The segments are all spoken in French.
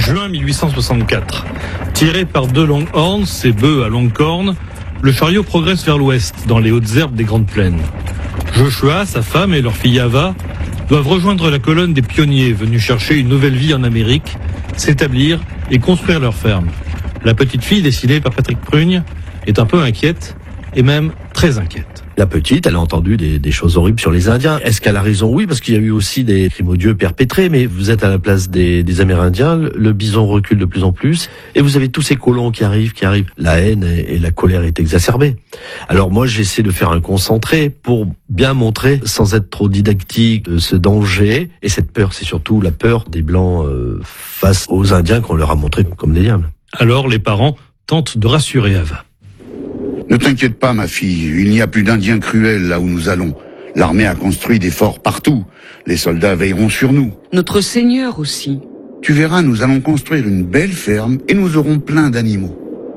Juin 1864. Tiré par deux Longhorns, ces bœufs à longue corne, le chariot progresse vers l'ouest, dans les hautes herbes des Grandes Plaines. Joshua, sa femme et leur fille Ava doivent rejoindre la colonne des pionniers venus chercher une nouvelle vie en Amérique, s'établir et construire leur ferme. La petite fille, dessinée par Patrick Prugne, est un peu inquiète, et même très inquiète. La petite, elle a entendu des choses horribles sur les Indiens. Est-ce qu'elle a raison? Oui, parce qu'il y a eu aussi des crimes odieux perpétrés, mais vous êtes à la place des Amérindiens, le bison recule de plus en plus, et vous avez tous ces colons qui arrivent. La haine et la colère est exacerbée. Alors moi, j'essaie de faire un concentré pour bien montrer, sans être trop didactique, ce danger, et cette peur, c'est surtout la peur des Blancs face aux Indiens qu'on leur a montrés comme des diables. Alors les parents tentent de rassurer Ava. Ne t'inquiète pas, ma fille, il n'y a plus d'Indiens cruels là où nous allons. L'armée a construit des forts partout. Les soldats veilleront sur nous. Notre Seigneur aussi. Tu verras, nous allons construire une belle ferme et nous aurons plein d'animaux.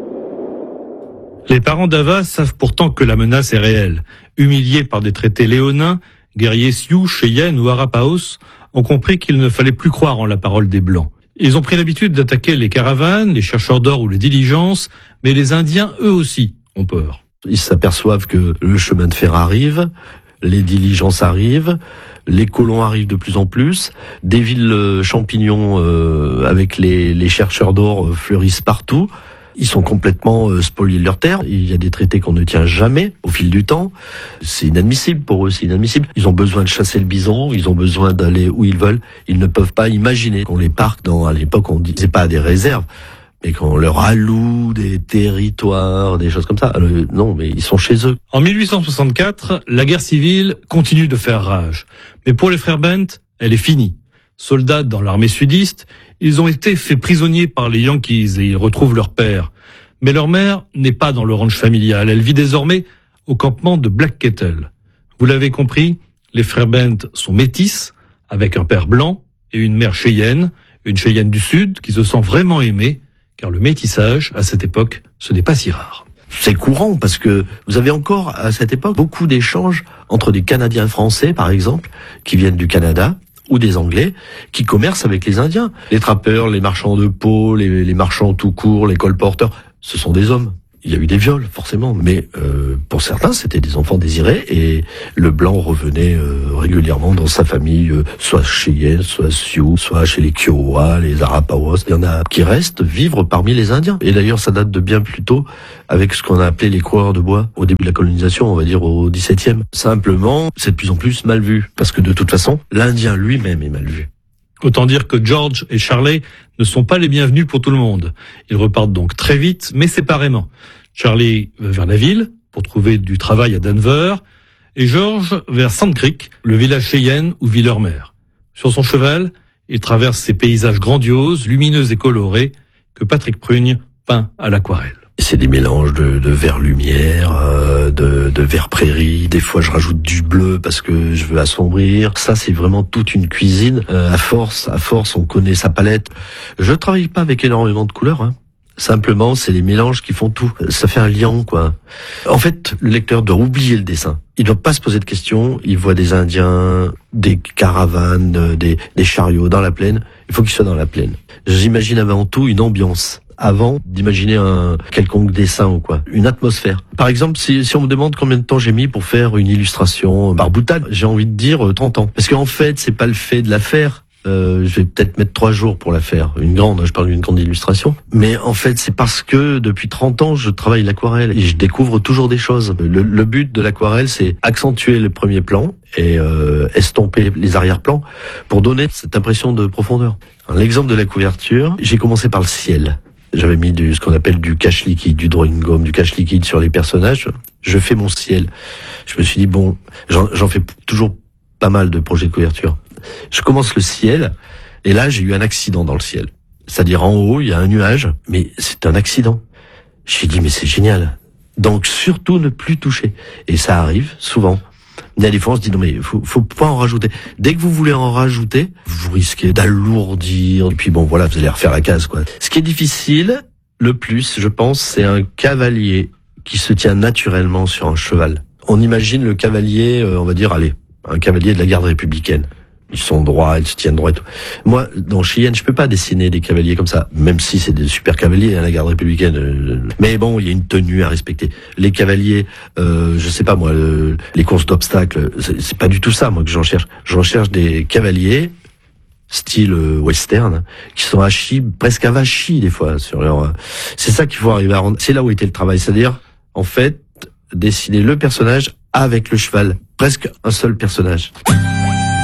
Les parents d'Ava savent pourtant que la menace est réelle. Humiliés par des traités léonins, guerriers Sioux, Cheyennes ou Arapaos ont compris qu'il ne fallait plus croire en la parole des Blancs. Ils ont pris l'habitude d'attaquer les caravanes, les chercheurs d'or ou les diligences, mais les Indiens, eux aussi, ont peur. Ils s'aperçoivent que le chemin de fer arrive, les diligences arrivent, les colons arrivent de plus en plus, des villes champignons avec les chercheurs d'or fleurissent partout. Ils sont complètement spoliés de leur terre. Il y a des traités qu'on ne tient jamais au fil du temps. C'est inadmissible pour eux, c'est inadmissible. Ils ont besoin de chasser le bison, ils ont besoin d'aller où ils veulent. Ils ne peuvent pas imaginer qu'on les parque à l'époque, on disait pas des réserves, mais qu'on leur alloue des territoires, des choses comme ça. Non, mais ils sont chez eux. En 1864, la guerre civile continue de faire rage. Mais pour les frères Bent, elle est finie. Soldats dans l'armée sudiste, ils ont été faits prisonniers par les Yankees et ils retrouvent leur père. Mais leur mère n'est pas dans le ranch familial. Elle vit désormais au campement de Black Kettle. Vous l'avez compris, les frères Bent sont métis, avec un père blanc et une mère Cheyenne, une Cheyenne du Sud qui se sent vraiment aimée, car le métissage, à cette époque, ce n'est pas si rare. C'est courant parce que vous avez encore, à cette époque, beaucoup d'échanges entre des Canadiens français, par exemple, qui viennent du Canada, ou des Anglais, qui commercent avec les Indiens. Les trappeurs, les marchands de peau, les marchands tout court, les colporteurs, ce sont des hommes. Il y a eu des viols, forcément, mais pour certains, c'était des enfants désirés, et le blanc revenait régulièrement dans sa famille, soit Cheyenne, soit Sioux, soit chez les Kiowa, les Arapawas. Il y en a qui restent vivre parmi les Indiens. Et d'ailleurs, ça date de bien plus tôt, avec ce qu'on a appelé les coureurs de bois, au début de la colonisation, on va dire au XVIIe. Simplement, c'est de plus en plus mal vu, parce que de toute façon, l'Indien lui-même est mal vu. Autant dire que George et Charlie ne sont pas les bienvenus pour tout le monde. Ils repartent donc très vite, mais séparément. Charlie va vers la ville pour trouver du travail à Denver, et George vers Sand Creek, le village Cheyenne où vit leur mère. Sur son cheval, il traverse ces paysages grandioses, lumineux et colorés que Patrick Prugne peint à l'aquarelle. C'est des mélanges de vert lumière, de vert prairie. Des fois, je rajoute du bleu parce que je veux assombrir. Ça, c'est vraiment toute une cuisine. À force, on connaît sa palette. Je travaille pas avec énormément de couleurs, hein. Simplement, c'est les mélanges qui font tout. Ça fait un liant, quoi. En fait, le lecteur doit oublier le dessin. Il doit pas se poser de questions. Il voit des Indiens, des caravanes, des chariots dans la plaine. Il faut qu'il soit dans la plaine. J'imagine avant tout une ambiance, avant d'imaginer un quelconque dessin ou quoi. Une atmosphère. Par exemple, si on me demande combien de temps j'ai mis pour faire une illustration par boutade, j'ai envie de dire 30 ans. Parce qu'en fait, c'est pas le fait de la faire. Je vais peut-être mettre 3 jours pour la faire. Je parle d'une grande illustration. Mais en fait, c'est parce que depuis 30 ans, je travaille l'aquarelle et je découvre toujours des choses. Le but de l'aquarelle, c'est accentuer le premier plan et estomper les arrière-plans pour donner cette impression de profondeur. L'exemple de la couverture, j'ai commencé par le ciel. J'avais mis ce qu'on appelle du cache liquide, du drawing gum, du cache liquide sur les personnages. Je fais mon ciel. Je me suis dit, bon, j'en fais toujours pas mal de projets de couverture. Je commence le ciel, et là, j'ai eu un accident dans le ciel. C'est-à-dire, en haut, il y a un nuage, mais c'est un accident. J'ai dit, mais c'est génial. Donc, surtout, ne plus toucher. Et ça arrive, souvent. Il y a des fois, on se dit, non, mais faut pas en rajouter. Dès que vous voulez en rajouter, vous risquez d'alourdir. Et puis bon, voilà, vous allez refaire la case, quoi. Ce qui est difficile, le plus, je pense, c'est un cavalier qui se tient naturellement sur un cheval. On imagine le cavalier, on va dire, un cavalier de la garde républicaine. Ils sont droits, ils se tiennent droit et tout. Moi, dans Cheyenne, je peux pas dessiner des cavaliers comme ça, même si c'est des super cavaliers à la garde républicaine. Mais bon, il y a une tenue à respecter. Les cavaliers, je sais pas moi, les courses d'obstacles, c'est pas du tout ça moi que j'en cherche. J'en cherche des cavaliers style western qui sont presque avachis des fois sur leur. C'est ça qu'il faut arriver à rendre. C'est là où était le travail, c'est-à-dire en fait dessiner le personnage avec le cheval, presque un seul personnage.